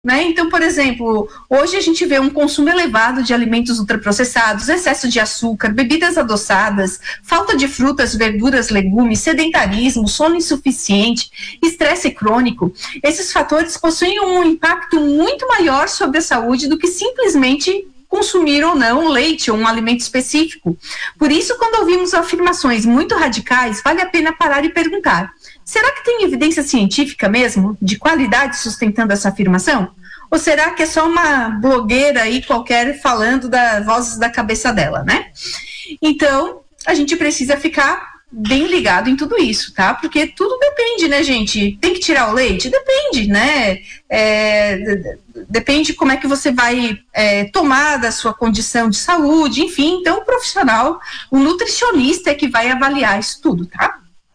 Né? Então, por exemplo, hoje a gente vê um consumo elevado de alimentos ultraprocessados, excesso de açúcar, bebidas adoçadas, falta de frutas, verduras, legumes, sedentarismo, sono insuficiente, estresse crônico. Esses fatores possuem um impacto muito maior sobre a saúde do que simplesmente consumir ou não leite ou um alimento específico. Por isso, quando ouvimos afirmações muito radicais, vale a pena parar e perguntar: será que tem evidência científica mesmo, de qualidade, sustentando essa afirmação? Ou será que é só uma blogueira aí qualquer falando das vozes da cabeça dela, né? Então, a gente precisa ficar bem ligado em tudo isso, tá? Porque tudo depende, né, gente? Tem que tirar o leite? Depende, né? Depende como é que você vai tomar da sua condição de saúde, enfim. Então, o profissional, o nutricionista é que vai avaliar isso tudo, tá?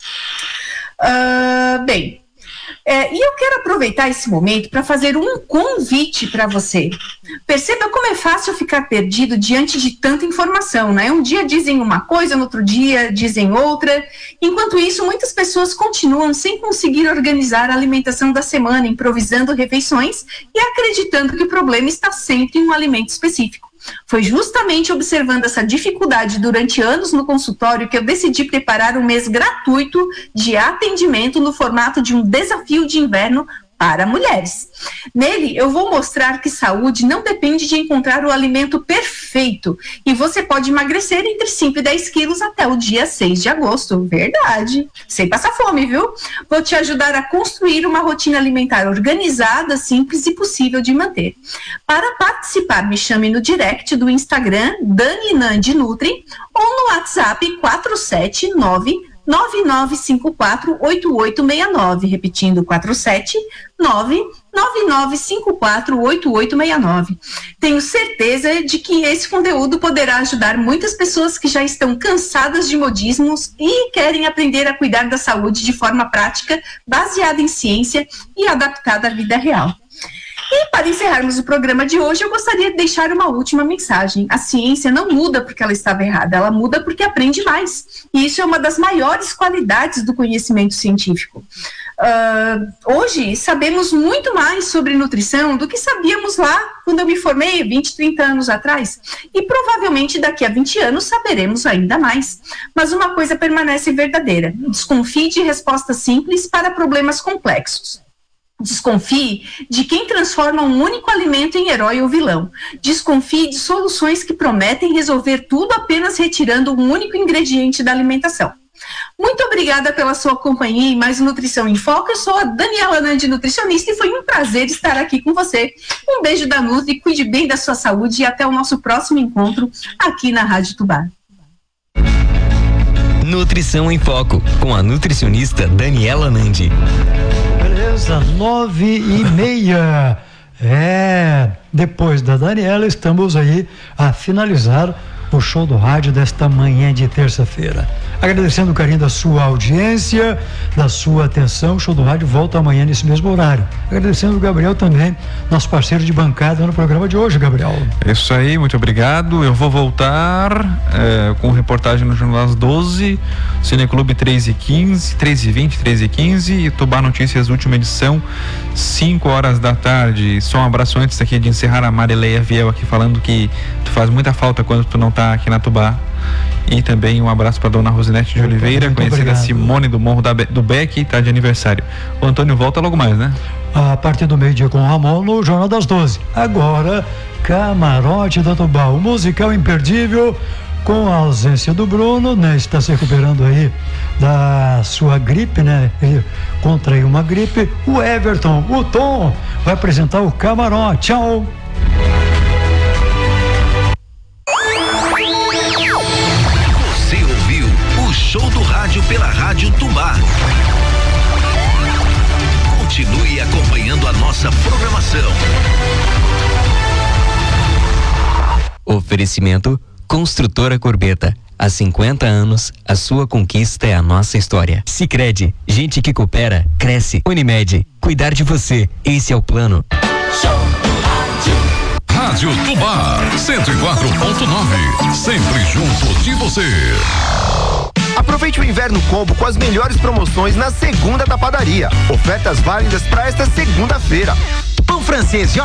Bem, e eu quero aproveitar esse momento para fazer um convite para você. Perceba como é fácil ficar perdido diante de tanta informação, né? Um dia dizem uma coisa, no outro dia dizem outra. Enquanto isso, muitas pessoas continuam sem conseguir organizar a alimentação da semana, improvisando refeições e acreditando que o problema está sempre em um alimento específico. Foi justamente observando essa dificuldade durante anos no consultório que eu decidi preparar um mês gratuito de atendimento no formato de um desafio de inverno para mulheres. Nele, eu vou mostrar que saúde não depende de encontrar o alimento perfeito e você pode emagrecer entre 5 e 10 quilos até o dia 6 de agosto. Verdade. Sem passar fome, viu? Vou te ajudar a construir uma rotina alimentar organizada, simples e possível de manter. Para participar, me chame no direct do Instagram, Dani Nandi Nutri, ou no WhatsApp 479-9954-8869, repetindo 479-9954-8869. Tenho certeza de que esse conteúdo poderá ajudar muitas pessoas que já estão cansadas de modismos e querem aprender a cuidar da saúde de forma prática, baseada em ciência e adaptada à vida real. E para encerrarmos o programa de hoje, eu gostaria de deixar uma última mensagem. A ciência não muda porque ela estava errada, ela muda porque aprende mais. E isso é uma das maiores qualidades do conhecimento científico. Hoje, sabemos muito mais sobre nutrição do que sabíamos lá quando eu me formei, 20, 30 anos atrás. E provavelmente daqui a 20 anos saberemos ainda mais. Mas uma coisa permanece verdadeira: desconfie de respostas simples para problemas complexos. Desconfie de quem transforma um único alimento em herói ou vilão. Desconfie de soluções que prometem resolver tudo apenas retirando um único ingrediente da alimentação. Muito obrigada pela sua companhia em mais Nutrição em Foco. Eu sou a Daniela Nandi, nutricionista, e foi um prazer estar aqui com você. Um beijo da Nutri, cuide bem da sua saúde e até o nosso próximo encontro aqui na Rádio Tubá. Nutrição em Foco, com a nutricionista Daniela Nandi. Beleza, 9:30. Depois da Daniela, estamos aí a finalizar o show do rádio desta manhã de terça-feira. Agradecendo o carinho da sua audiência, da sua atenção. O show do rádio volta amanhã nesse mesmo horário. Agradecendo o Gabriel também, nosso parceiro de bancada no programa de hoje, Gabriel. É isso aí, muito obrigado. Eu vou voltar com reportagem no Jornal às 12, Cineclube 3h15, 3h20, 3h15 e Tubá Notícias, última edição, 5 horas da tarde. Só um abraço antes aqui de encerrar, a Marileia Viel aqui falando que tu faz muita falta quando tu não tá aqui na Tubá. E também um abraço para dona Rosinete de Oliveira, conhecida obrigado. Simone do Morro do Beck, tá de aniversário. O Antônio volta logo mais, né? A partir do meio-dia com o Ramon no Jornal das 12. Agora, Camarote da Tubá, o musical imperdível, com a ausência do Bruno, né? Está se recuperando aí da sua gripe, né? Ele contraiu uma gripe. O Everton, o Tom, vai apresentar o Camarote. Tchau! Show do rádio pela Rádio Tubá. Continue acompanhando a nossa programação. Oferecimento Construtora Corbeta. Há 50 anos, a sua conquista é a nossa história. Sicredi, gente que coopera, cresce. Unimed, cuidar de você, esse é o plano. Show do Rádio Tubá, 104.9, sempre junto de você. Aproveite o Inverno Combo com as melhores promoções na segunda da padaria. Ofertas válidas para esta segunda-feira. pão francês